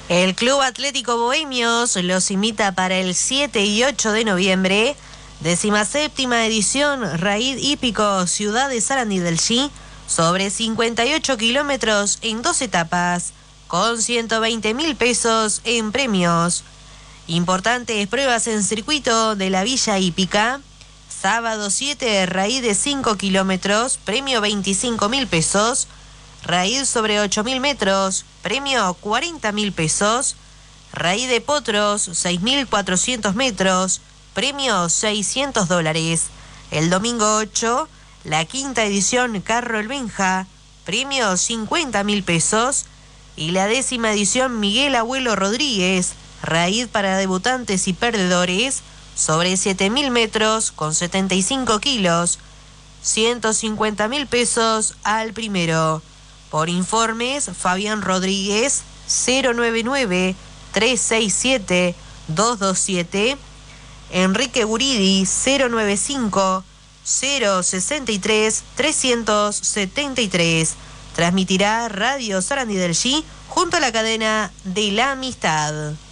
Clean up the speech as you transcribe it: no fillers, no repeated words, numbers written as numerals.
El Club Atlético Bohemios los invita para el 7 y 8 de noviembre, 17ª edición Raid Hípico Ciudad de Sarandí del Chi, sobre 58 kilómetros en 2 etapas, con 120.000 pesos en premios. Importantes pruebas en circuito de la Villa Hípica. Sábado 7, raíz de 5 kilómetros, premio 25.000 pesos. Raíz sobre 8.000 metros, premio 40.000 pesos. Raíz de potros, 6.400 metros, premio $600. El domingo 8, la 5ª edición Carro El Benja, premio 50.000 pesos. Y la 10ª edición Miguel Abuelo Rodríguez, raíz para debutantes y perdedores, sobre 7.000 metros con 75 kilos, 150.000 pesos al primero. Por informes, Fabián Rodríguez, 099-367-227, Enrique Guridi, 095-063-373. Transmitirá Radio Sarandí del Chi junto a la cadena de la Amistad.